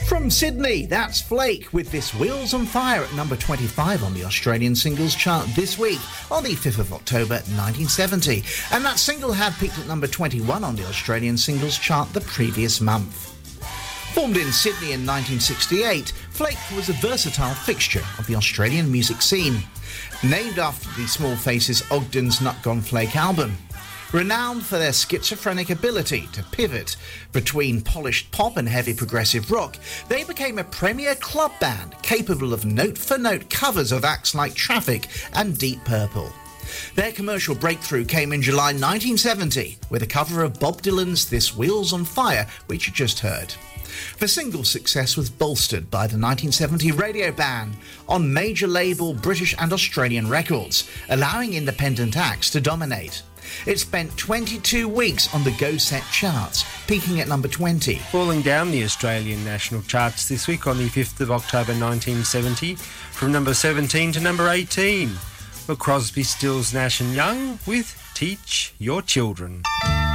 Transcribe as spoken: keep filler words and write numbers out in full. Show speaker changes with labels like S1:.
S1: From Sydney, that's Flake with this Wheels on Fire at number twenty-five on the Australian singles chart this week on the fifth of October nineteen seventy. And that single had peaked at number twenty-one on the Australian singles chart the previous month. Formed in Sydney in nineteen sixty-eight, Flake was a versatile fixture of the Australian music scene. Named after the Small Faces' Ogden's Nut Gone Flake album. Renowned for their schizophrenic ability to pivot between polished pop and heavy progressive rock, they became a premier club band capable of note-for-note covers of acts like Traffic and Deep Purple. Their commercial breakthrough came in July nineteen seventy with a cover of Bob Dylan's This Wheels on Fire, which you just heard. The single success was bolstered by the nineteen seventy radio ban on major label British and Australian records, allowing independent acts to dominate. It spent twenty-two weeks on the Go Set charts, peaking at number twenty.
S2: Falling down the Australian national charts this week on the fifth of October nineteen seventy, from number seventeen to number eighteen, were Crosby, Stills, Nash and Young with Teach Your Children.